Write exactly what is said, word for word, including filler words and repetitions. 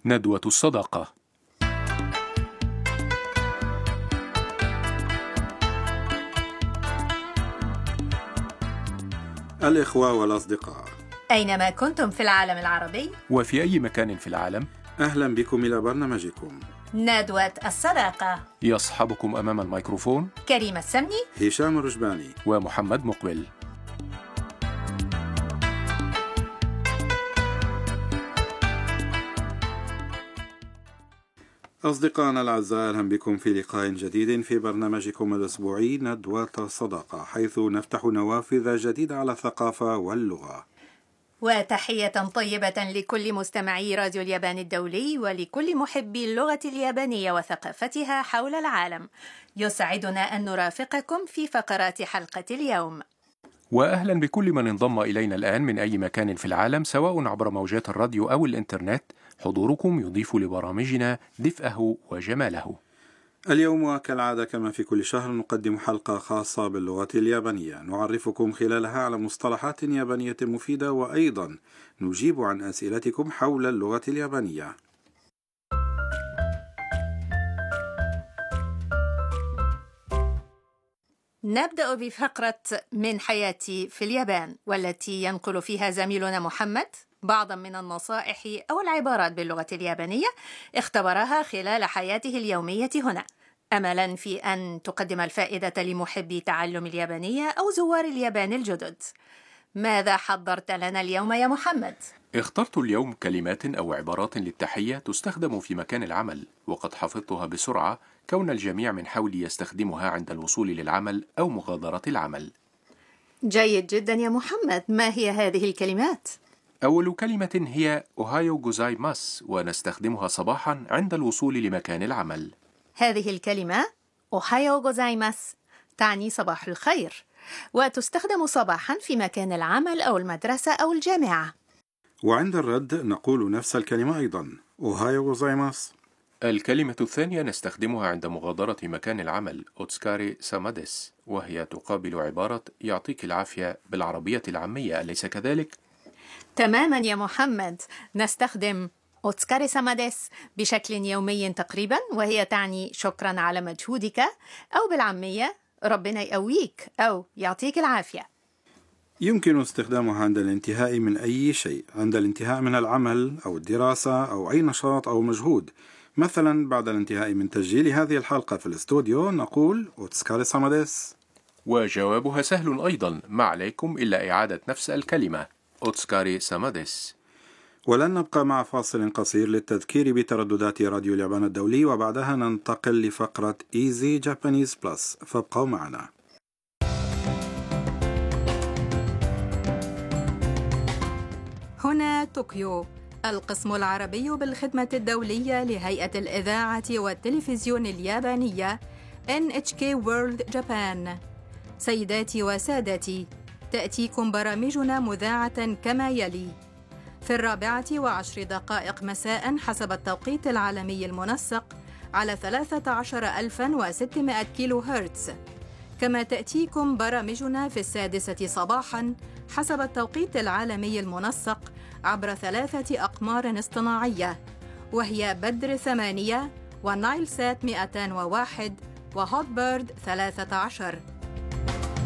ندوة الصداقة. الإخوة والأصدقاء، أينما كنتم في العالم العربي وفي أي مكان في العالم، أهلا بكم إلى برنامجكم ندوة الصداقة. يصحبكم أمام الميكروفون كريم السمني، هشام الرجباني ومحمد مقبل. أصدقائنا الأعزاء، أهلا بكم في لقاء جديد في برنامجكم الأسبوعي ندوة الصداقة، حيث نفتح نوافذ جديدة على الثقافة واللغة. وتحية طيبة لكل مستمعي راديو اليابان الدولي ولكل محبي اللغة اليابانية وثقافتها حول العالم. يسعدنا أن نرافقكم في فقرات حلقة اليوم. وأهلا بكل من انضم إلينا الآن من أي مكان في العالم، سواء عبر موجات الراديو أو الإنترنت. حضوركم يضيف لبرامجنا دفئه وجماله. اليوم وكالعادة كما في كل شهر نقدم حلقة خاصة باللغة اليابانية، نعرفكم خلالها على مصطلحات يابانية مفيدة، وأيضا نجيب عن أسئلتكم حول اللغة اليابانية. نبدأ بفقرة من حياتي في اليابان، والتي ينقل فيها زميلنا محمد بعضا من النصائح أو العبارات باللغة اليابانية اختبرها خلال حياته اليومية هنا، أملا في أن تقدم الفائدة لمحبي تعلم اليابانية أو زوار اليابان الجدد. ماذا حضرت لنا اليوم يا محمد؟ اخترت اليوم كلمات أو عبارات للتحية تستخدم في مكان العمل، وقد حفظتها بسرعة كون الجميع من حولي يستخدمها عند الوصول للعمل أو مغادرة العمل. جيد جدا يا محمد، ما هي هذه الكلمات؟ أول كلمة هي أوهايو جوزايماس، ونستخدمها صباحا عند الوصول لمكان العمل. هذه الكلمة أوهايو جوزايماس تعني صباح الخير، وتستخدم صباحا في مكان العمل أو المدرسة أو الجامعة. وعند الرد نقول نفس الكلمة أيضا، أوهايو جوزايماس. الكلمة الثانية نستخدمها عند مغادرة مكان العمل، أوتسكاري ساماديس، وهي تقابل عبارة يعطيك العافية بالعربية العامية، أليس كذلك؟ تماما يا محمد، نستخدم أوتسكاري ساماديس بشكل يومي تقريبا، وهي تعني شكرا على مجهودك، أو بالعامية ربنا يقويك أو يعطيك العافية. يمكن استخدامها عند الانتهاء من أي شيء، عند الانتهاء من العمل أو الدراسة أو أي نشاط أو مجهود. مثلا بعد الانتهاء من تسجيل هذه الحلقة في الاستوديو نقول أوتسكاري ساماديس. وجوابها سهل أيضا، ما عليكم إلا إعادة نفس الكلمة أوتسكاري ساماديس. ولن نبقى مع فاصل قصير للتذكير بترددات راديو اليابان الدولي، وبعدها ننتقل لفقرة Easy Japanese Plus، فابقوا معنا. هنا طوكيو، القسم العربي بالخدمة الدولية لهيئة الإذاعة والتلفزيون اليابانية إن إتش كي World Japan. سيداتي وسادتي، تأتيكم برامجنا مذاعة كما يلي: في الرابعة وعشر دقائق مساء حسب التوقيت العالمي المنسق على ثلاثة عشر ألفا وستمائة كيلو هرتز، كما تأتيكم برامجنا في السادسة صباحاً حسب التوقيت العالمي المنسق عبر ثلاثة أقمار اصطناعية، وهي بدر ثمانية ونايل سات مئتين وواحد وهوت بيرد ثلاثة عشر.